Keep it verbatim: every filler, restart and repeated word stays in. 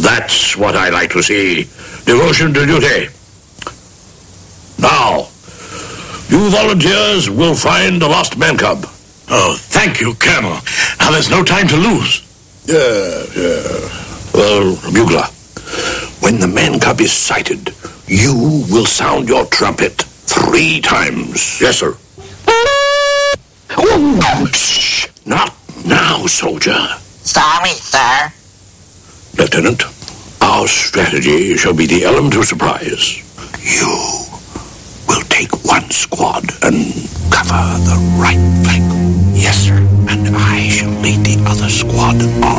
That's what I like to see. Devotion to duty. Now, you volunteers will find the lost man cub. Oh, thank you, Colonel. Now there's no time to lose. Yeah, yeah. Well, Bugler, when the man cub is sighted, you will sound your trumpet three times. Yes, sir. Shh! Not now, soldier. Sorry, sir. Lieutenant, our strategy shall be the element of surprise. You will take one squad and cover the right flank. Yes, sir. And I shall lead the other squad on